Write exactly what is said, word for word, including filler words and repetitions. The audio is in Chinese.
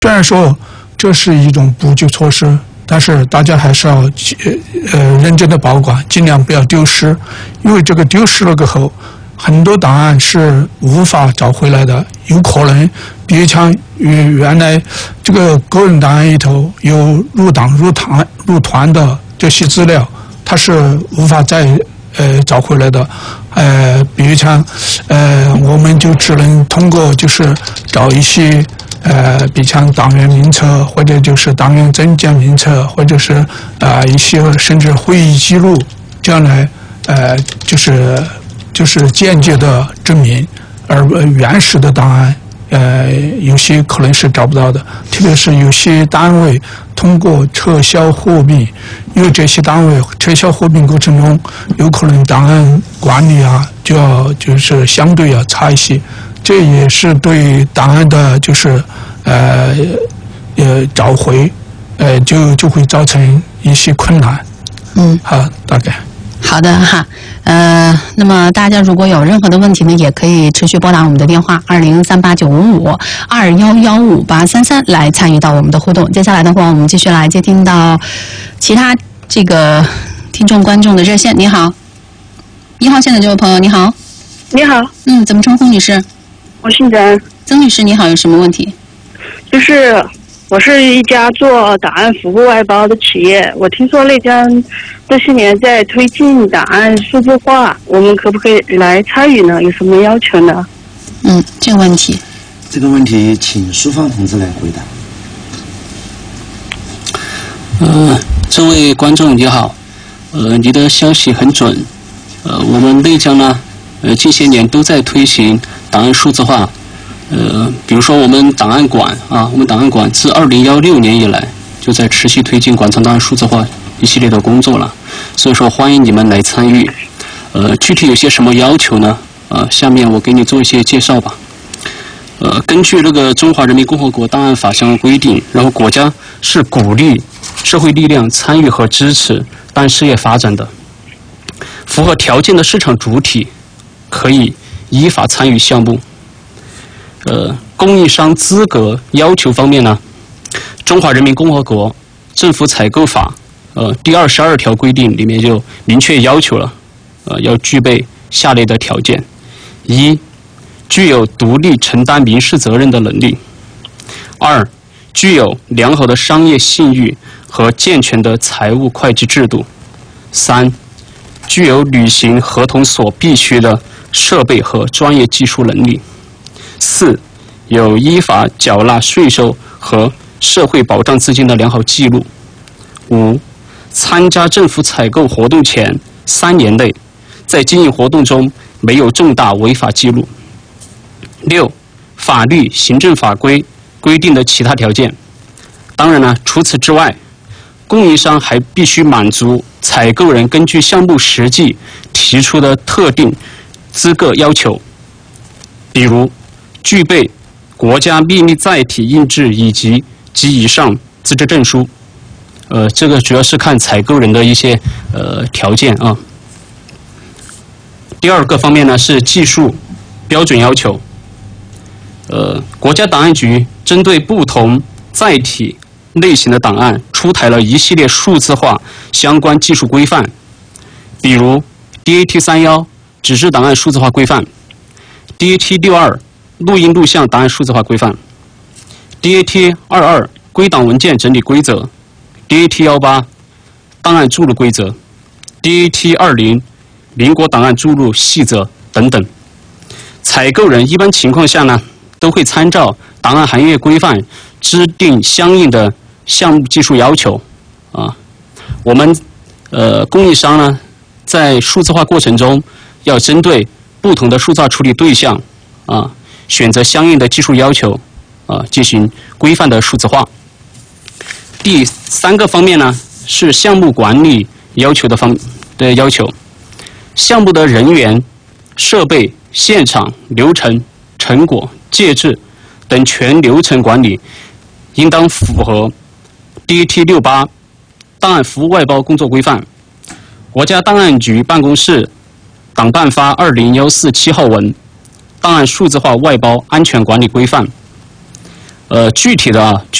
虽然说这是一种补救措施，但是大家还是要呃认真的保管，尽量不要丢失，因为这个丢失了过后，很多档案是无法找回来的，有可能，比如像原原来这个个人档案里头有入党、入团、入团的这些资料，它是无法再呃找回来的，呃，比如像呃，我们就只能通过就是找一些。呃，比如像党员名册，或者就是党员证件名册，或者是啊、呃、一些甚至会议记录，这样来呃就是就是间接的证明，而原始的档案呃有些可能是找不到的，特别是有些单位通过撤销合并，因为这些单位撤销合并过程中，有可能档案管理啊就要就是相对要差一些。这也是对档案的，就是呃呃找回，呃就就会造成一些困难。 嗯， 好，大概。 好的哈，呃，那么大家如果有任何的问题呢，也可以持续拨打我们的电话二零三八九五五二幺幺五八三三来参与到我们的互动。接下来的话，我们继续来接听到其他这个听众观众的热线。你好，一号线的这位朋友，你好。 你好。 嗯，怎么称呼女士？ 我姓曾。 曾女士，你好，有什么问题？ 就是我是一家做档案服务外包的企业，我听说内江这些年在推进档案数字化，我们可不可以来参与呢？有什么要求呢？ 嗯，这个问题。 这个问题请书放同志来回答。 呃，这位观众你好，呃，你的消息很准，呃，我们内江呢，呃，近些年都在推行档案数字化，呃，比如说我们档案馆啊，我们档案馆自二零幺六年以来就在持续推进馆藏档案数字化一系列的工作了，所以说欢迎你们来参与。呃，具体有些什么要求呢？呃，下面我给你做一些介绍吧。呃，根据那个《中华人民共和国档案法》相关规定，然后国家是鼓励社会力量参与和支持档案事业发展的，符合条件的市场主体可以依法参与项目。呃，供应商资格要求方面呢，《中华人民共和国政府采购法》呃第二十二条规定里面就明确要求了，呃，要具备下列的条件：一、具有独立承担民事责任的能力；二、具有良好的商业信誉和健全的财务会计制度；三、具有履行合同所必须的设备和专业技术能力；四、有依法缴纳税收和社会保障资金的良好记录；五、参加政府采购活动前三年内，在经营活动中没有重大违法记录；六、法律、行政法规规定的其他条件。当然呢，除此之外，供应商还必须满足采购人根据项目实际提出的特定资格要求，比如具备国家秘密载体印制以及及以上资质证书。呃，这个主要是看采购人的一些呃条件啊。第二个方面呢是技术标准要求。呃，国家档案局针对不同载体类型的档案出台了一系列数字化相关技术规范，比如 D A T 三十一 纸质档案数字化规范， D A T 六十二 录音录像档案数字化规范， D A T 二十二 归档文件整理规则， D A T 十八 档案注入规则， D A T 二十 民国档案注入细则等等。采购人一般情况下呢，都会参照档案行业规范制定相应的项目技术要求啊。我们呃供应商呢，在数字化过程中要针对不同的数字化处理对象啊，选择相应的技术要求啊，进行规范的数字化。第三个方面呢，是项目管理要求的方的要求，项目的人员、设备、现场、流程、成果、介质等全流程管理应当符合 D A T 六十八 档案服务外包工作规范、国家档案局办公室党办发二零一四七号文档案数字化外包安全管理规范。 呃，具体的啊。